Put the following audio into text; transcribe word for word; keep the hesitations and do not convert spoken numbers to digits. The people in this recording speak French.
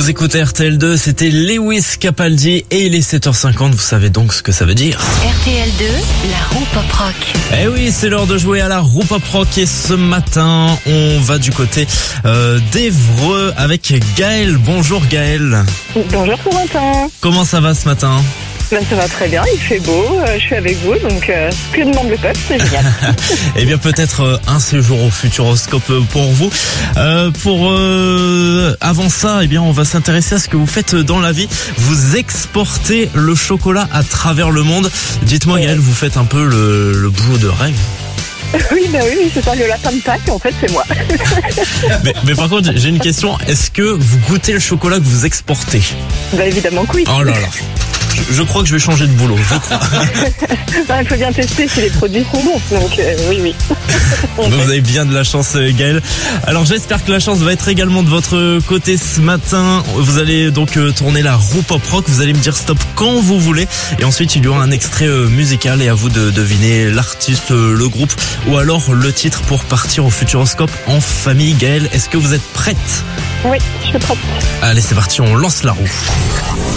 Vous écoutez R T L deux, c'était Lewis Capaldi et il est sept heures cinquante, vous savez donc ce que ça veut dire. R T L deux, la roue pop rock. Eh oui, c'est l'heure de jouer à la roue pop rock et ce matin, on va du côté euh, d'Évreux avec Gaël. Bonjour Gaël. Bonjour Corentin. Comment ça va ce matin ? Ben, ça va très bien, il fait beau, euh, je suis avec vous, donc euh, que demande le peuple, c'est génial. Eh bien peut-être euh, un séjour au Futuroscope euh, pour vous. Euh, pour euh, avant ça, eh bien on va s'intéresser à ce que vous faites dans la vie. Vous exportez le chocolat à travers le monde. Dites-moi Gaël, vous faites un peu le, le boulot de rêve. Oui, ben oui, oui, c'est ça, le lapin de Pâques, en fait, c'est moi. mais, mais par contre, j'ai une question. Est-ce que vous goûtez le chocolat que vous exportez ? Ben évidemment que oui. Oh là là. Je, je crois que je vais changer de boulot. Je crois. Ben, il faut bien tester si les produits sont bons, donc euh, oui, oui. Vous avez bien de la chance, Gaël. Alors j'espère que la chance va être également de votre côté ce matin. Vous allez donc euh, tourner la roue pop rock. Vous allez me dire stop quand vous voulez. Et ensuite, il y aura un extrait euh, musical et à vous de deviner l'artiste, euh, le groupe ou alors le titre pour partir au Futuroscope en famille. Gaël, est-ce que vous êtes prête ? Oui, je suis prête. Allez, c'est parti, on lance la roue.